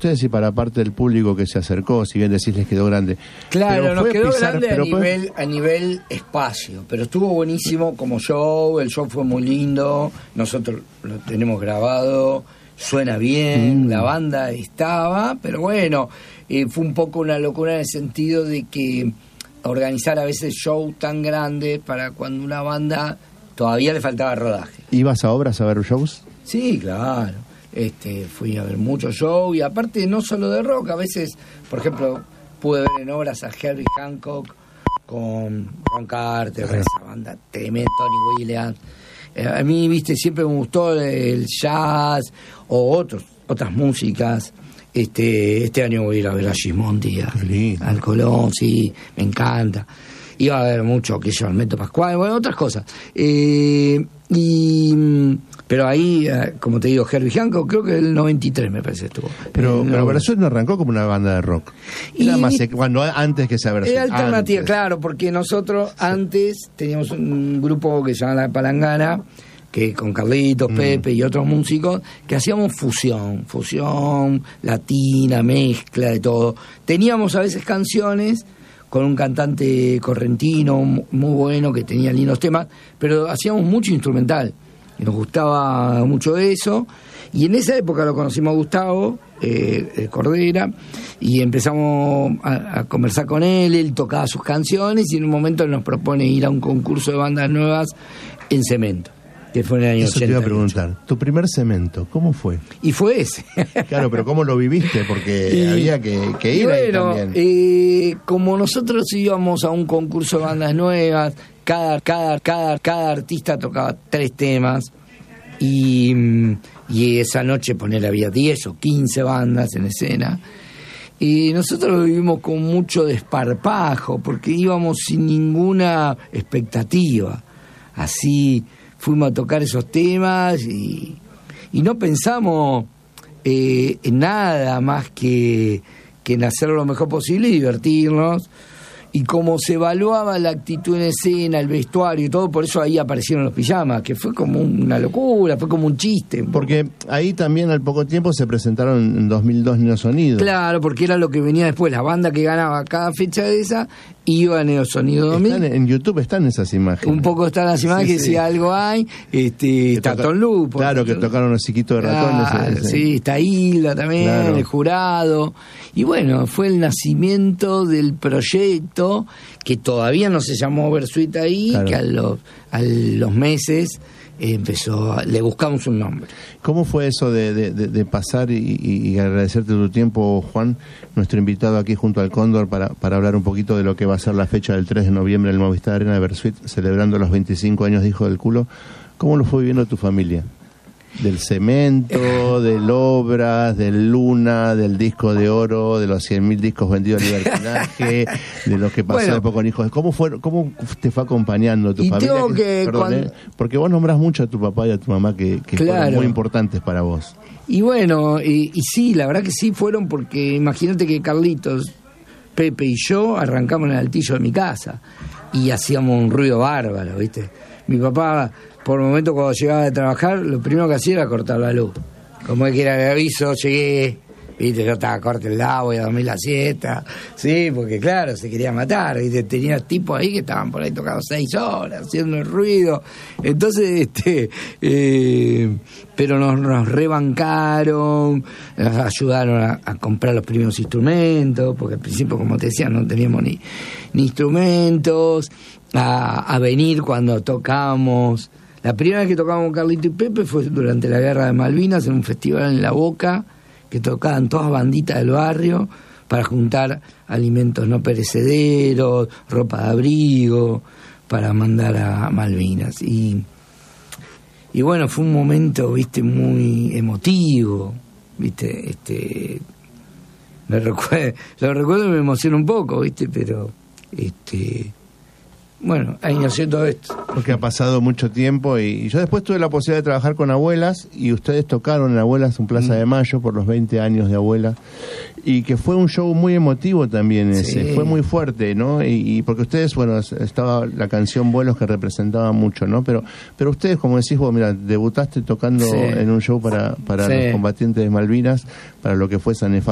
ustedes y para parte del público que se acercó, si bien decís les quedó grande. Claro, nos quedó grande a nivel espacio, pero estuvo buenísimo como show, el show fue muy lindo, nosotros lo tenemos grabado, suena bien, la banda estaba, pero bueno, fue un poco una locura en el sentido de que organizar a veces show tan grandes para cuando una banda todavía le faltaba rodaje. ¿Ibas a obras a ver shows? Sí, claro. Fui a ver muchos shows y aparte no solo de rock, a veces, por ejemplo, pude ver en obras a Herbie Hancock con Ron Carter, esa banda tremenda, Tony Williams. A mí, viste, siempre me gustó el jazz o otras músicas. Este año voy a ir a ver a Gismonti, al Colón, sí, me encanta. Iba a ver mucho que yo, Almeto Pascual, bueno, otras cosas. Pero ahí, como te digo, Herbie Hancock, creo que el 93 me parece estuvo. Pero Versuit no arrancó como una banda de rock. Era más antes que sea Versuit. Era alternativa, claro, porque nosotros antes teníamos un grupo que se llama La Palangana, que con Carlitos, Pepe y otros músicos, que hacíamos fusión latina, mezcla de todo. Teníamos a veces canciones con un cantante correntino muy bueno que tenía lindos temas, pero hacíamos mucho instrumental y nos gustaba mucho eso. Y en esa época lo conocimos a Gustavo Cordera y empezamos a conversar con él tocaba sus canciones y en un momento nos propone ir a un concurso de bandas nuevas en Cemento, que fue en el año 80. Eso te iba a preguntar, tu primer Cemento, ¿cómo fue? Y fue ese. Claro, pero ¿cómo lo viviste? Porque había que ir ahí también. Como nosotros íbamos a un concurso de bandas nuevas, cada artista tocaba 3 temas y esa noche había 10 o 15 bandas en escena. Y nosotros lo vivimos con mucho desparpajo, porque íbamos sin ninguna expectativa. Así fuimos a tocar esos temas y no pensamos en nada más que en hacerlo lo mejor posible y divertirnos. Y como se evaluaba la actitud en escena, el vestuario y todo, por eso ahí aparecieron los pijamas, que fue como una locura, fue como un chiste. Porque ahí también al poco tiempo se presentaron en 2002 Neosonido. Claro, porque era lo que venía después, la banda que ganaba cada fecha de esa iba a Neosonido 2000. En YouTube están esas imágenes. Un poco están las imágenes, sí. Si algo hay, está Tom Lupo. Claro, que tocaron los Chiquitos de Ratones. Claro, sí, está Hilda también, claro. El jurado. Y bueno, fue el nacimiento del proyecto que todavía no se llamó Versuit ahí, claro. Que a los meses le buscamos un nombre. ¿Cómo fue eso de pasar y agradecerte tu tiempo, Juan, nuestro invitado aquí junto al Cóndor para hablar un poquito de lo que va a ser la fecha del 3 de noviembre en el Movistar Arena de Versuit, celebrando los 25 años de Hijo del Culo? ¿Cómo lo fue viviendo tu familia? Del Cemento, del Obras, del Luna, del Disco de Oro, de los 100.000 discos vendidos al libertinaje, de lo que pasó después con Hijos. ¿Cómo te fue acompañando tu familia? Porque vos nombrás mucho a tu papá y a tu mamá que claro. Fueron muy importantes para vos. Y bueno, y sí, la verdad que sí fueron, porque imagínate que Carlitos, Pepe y yo arrancamos en el altillo de mi casa y hacíamos un ruido bárbaro, ¿viste? Mi papá, por el momento, cuando llegaba de trabajar, lo primero que hacía era cortar la luz. Como es que era el aviso, llegué, viste, yo estaba corto el lado, voy a dormir la siesta. Sí, porque claro, se quería matar, viste, tenía tipos ahí que estaban por ahí tocando 6 horas, haciendo el ruido. Entonces, pero nos rebancaron, nos ayudaron a comprar los primeros instrumentos, porque al principio, como te decía, no teníamos ni instrumentos, a venir cuando tocamos. La primera vez que tocamos con Carlito y Pepe fue durante la Guerra de Malvinas, en un festival en La Boca, que tocaban todas banditas del barrio para juntar alimentos no perecederos, ropa de abrigo, para mandar a Malvinas. Y bueno, fue un momento, viste, muy emotivo, viste, lo recuerdo y me emociona un poco, viste, pero bueno, años haciendo esto. Porque ha pasado mucho tiempo y yo después tuve la posibilidad de trabajar con Abuelas y ustedes tocaron en Abuelas en Plaza de Mayo por los 20 años de Abuelas y que fue un show muy emotivo también ese, sí. Fue muy fuerte, ¿no? Y porque ustedes, bueno, estaba la canción Vuelos que representaba mucho, ¿no? Pero ustedes, como decís vos, mira, debutaste tocando en un show para los combatientes de Malvinas, para lo que fue esa nefasta